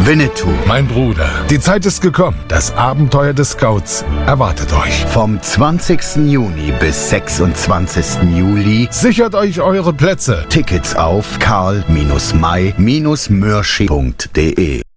Winnetou, mein Bruder. Die Zeit ist gekommen. Das Abenteuer des Scouts erwartet euch. vom 20. Juni bis 26. Juli. Sichert euch eure Plätze. Tickets auf karl-may-mürsching.de